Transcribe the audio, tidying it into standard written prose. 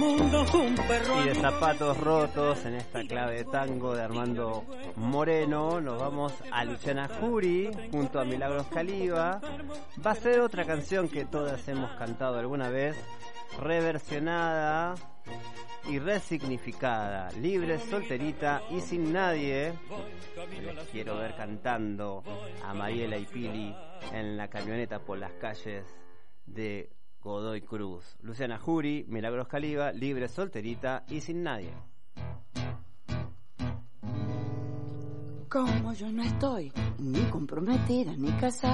Y de zapatos rotos en esta clave de tango de Armando Moreno, nos vamos a Luciana Jury junto a Milagros Caliba. Va a ser otra canción que todas hemos cantado alguna vez, reversionada y resignificada. Libre, solterita y sin nadie. Les quiero ver cantando a Mariela y Pili en la camioneta por las calles de Godoy Cruz. Luciana Jury, Milagros Caliba, libre, solterita y sin nadie. Como yo no estoy ni comprometida ni casada,